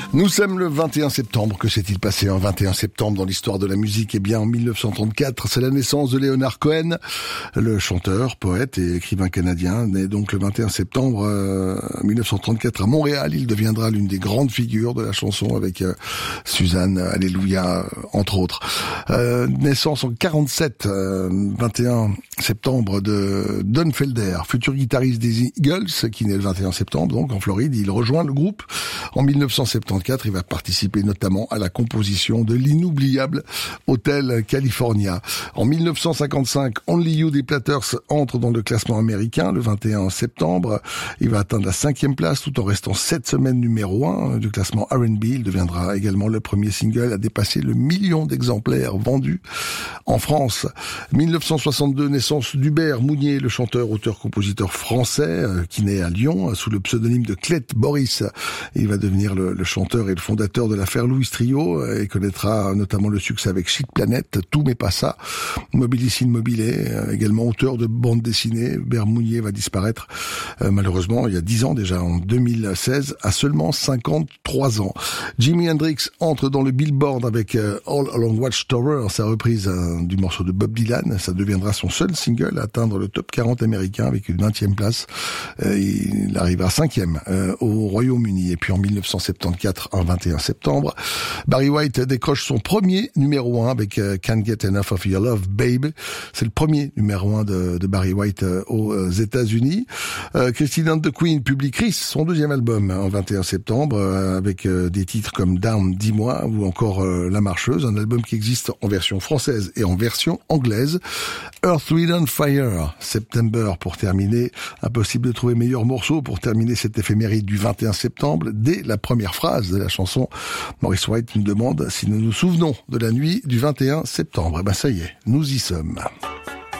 Nous sommes le 21 septembre. Que s'est-il passé un 21 septembre dans l'histoire de la musique? Eh bien, en 1934, c'est la naissance de Leonard Cohen, le chanteur, poète et écrivain canadien, né donc le 21 septembre 1934 à Montréal. Il deviendra l'une des grandes figures de la chanson avec Suzanne, Alléluia, entre autres. Naissance en 47, 21 septembre de Don Felder, futur guitariste des Eagles, qui naît le 21 septembre, donc en Floride. Il rejoint le groupe en 1974. Il va participer notamment à la composition de l'inoubliable Hotel California. En 1955, Only You des Platters entre dans le classement américain le 21 septembre. Il va atteindre la 5e place tout en restant 7 semaines numéro 1 du classement R&B. Il deviendra également le premier single à dépasser le 1 million d'exemplaires vendus en France. 1962, naissance d'Hubert Mounier, le chanteur, auteur, compositeur français qui naît à Lyon sous le pseudonyme de Clette Boris. Il va devenir le chanteur et le fondateur de l'affaire Louis Trio et connaîtra notamment le succès avec Chic Planète, Tout mais pas ça, Mobilicine Mobilé, également auteur de bande dessinée. Hubert Mounier va disparaître malheureusement il y a 10 ans déjà, en 2016, à seulement 53 ans. Jimi Hendrix entre dans le Billboard avec All Along Watchtower, sa reprise du morceau de Bob Dylan. Ça deviendra son seul single à atteindre le top 40 américain avec une 20e place. Il arrivera 5e au Royaume-Uni. Et puis en 1974, un 21 septembre, Barry White décroche son premier numéro 1 avec Can't Get Enough of Your Love, Babe. C'est le premier numéro 1 de Barry White aux États-Unis. Christine and the Queen publie Chris, son deuxième album, en 21 septembre, avec des titres comme Down, Dis-moi, ou encore La Marcheuse, un album qui existe en version française et en version anglaise. Earth, Wind and Fire, September, pour terminer. Impossible de trouver meilleur morceau pour terminer cette éphéméride du 21 septembre. Dès la première phrase de la chanson, Maurice White nous demande si nous nous souvenons de la nuit du 21 septembre. Eh ben ça y est, nous y sommes.